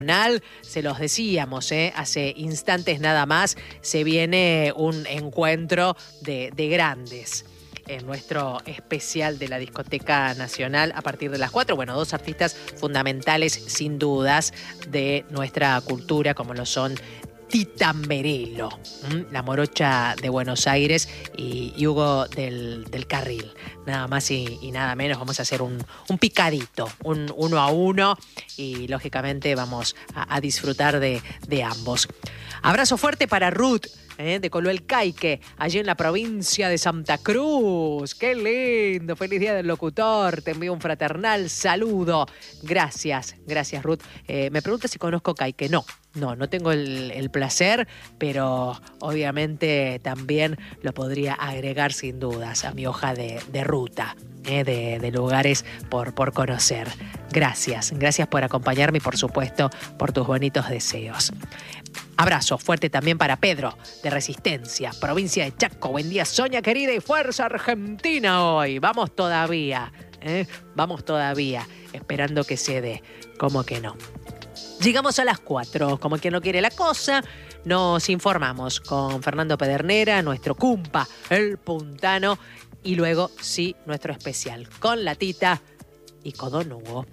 Se los decíamos, hace instantes nada más, se viene un encuentro de grandes en nuestro especial de la Discoteca Nacional a partir de las 4. Bueno, dos artistas fundamentales, sin dudas, de nuestra cultura, como lo son Tita Merelo, la morocha de Buenos Aires, y Hugo del Carril. Nada más y nada menos. Vamos a hacer un picadito, un 1-1, y lógicamente vamos a disfrutar de ambos. Abrazo fuerte para Ruth, de Coluel Caique, allí en la provincia de Santa Cruz. ¡Qué lindo! ¡Feliz Día del Locutor! Te envío un fraternal saludo. Gracias Ruth. Me pregunta si conozco Caique. No tengo el placer, pero obviamente también lo podría agregar sin dudas a mi hoja de ruta, de lugares por conocer. Gracias por acompañarme y por supuesto por tus bonitos deseos. Abrazo fuerte también para Pedro, de Resistencia, provincia de Chaco. Buen día, Soña querida, y fuerza Argentina hoy. Vamos todavía, esperando que se dé. ¿Cómo que no? Llegamos a las 4, como quien no quiere la cosa. Nos informamos con Fernando Pedernera, nuestro cumpa, el puntano, y luego, sí, nuestro especial con la Tita y con Don Hugo.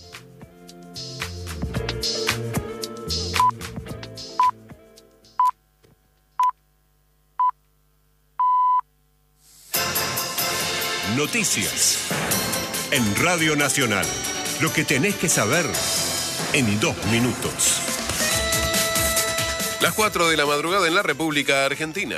Noticias en Radio Nacional. Lo que tenés que saber en 2 minutos. Las 4 de la madrugada en la República Argentina.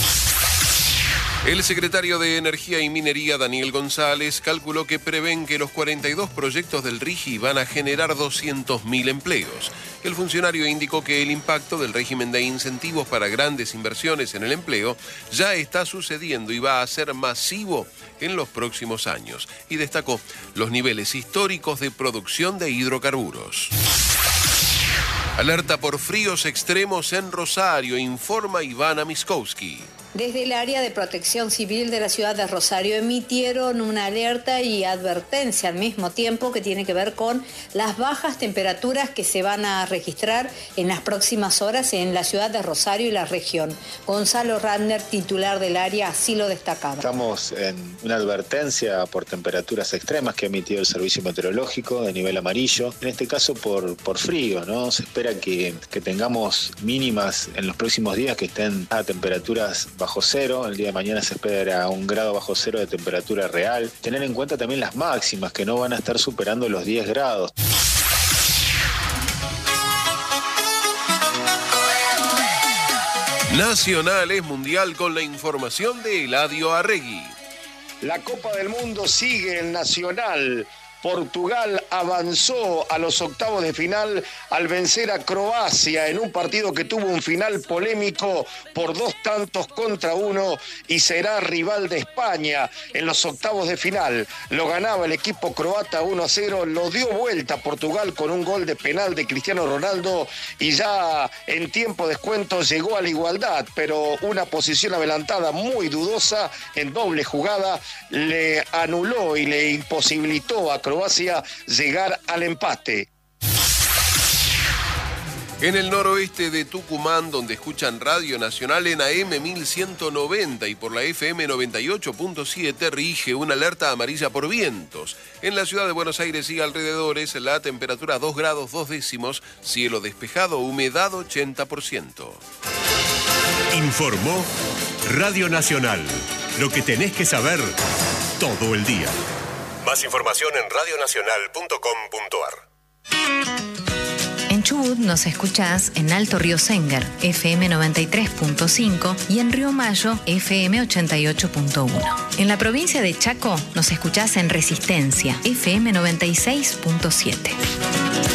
El secretario de Energía y Minería, Daniel González, calculó que prevén que los 42 proyectos del RIGI van a generar 200.000 empleos. El funcionario indicó que el impacto del régimen de incentivos para grandes inversiones en el empleo ya está sucediendo y va a ser masivo en los próximos años. Y destacó los niveles históricos de producción de hidrocarburos. Alerta por fríos extremos en Rosario, informa Ivana Miskowski. Desde el área de protección civil de la ciudad de Rosario emitieron una alerta y advertencia al mismo tiempo que tiene que ver con las bajas temperaturas que se van a registrar en las próximas horas en la ciudad de Rosario y la región. Gonzalo Radner, titular del área, así lo destacaba. Estamos en una advertencia por temperaturas extremas que ha emitido el Servicio Meteorológico de nivel amarillo, en este caso por frío, ¿no? Se espera que tengamos mínimas en los próximos días que estén a temperaturas bajo cero. El día de mañana se espera 1 grado bajo cero de temperatura real. Tener en cuenta también las máximas, que no van a estar superando los 10 grados. Nacional es mundial con la información de Eladio Arregui. La Copa del Mundo sigue en Nacional. Portugal avanzó a los octavos de final al vencer a Croacia en un partido que tuvo un final polémico por 2 tantos contra 1 y será rival de España en los octavos de final. Lo ganaba el equipo croata 1-0, lo dio vuelta Portugal con un gol de penal de Cristiano Ronaldo y ya en tiempo de descuento llegó a la igualdad, pero una posición adelantada muy dudosa en doble jugada le anuló y le imposibilitó a Croacia llegar al empate. En el noroeste de Tucumán, donde escuchan Radio Nacional en AM 1190 y por la FM 98.7, rige una alerta amarilla por vientos. En la ciudad de Buenos Aires y alrededores, la temperatura 2 grados 2 décimos, cielo despejado, humedad 80%. Informó Radio Nacional. Lo que tenés que saber todo el día. Más información en radionacional.com.ar. En Chubut nos escuchás en Alto Río Sénger, FM 93.5 y en Río Mayo, FM 88.1. En la provincia de Chaco nos escuchás en Resistencia, FM 96.7.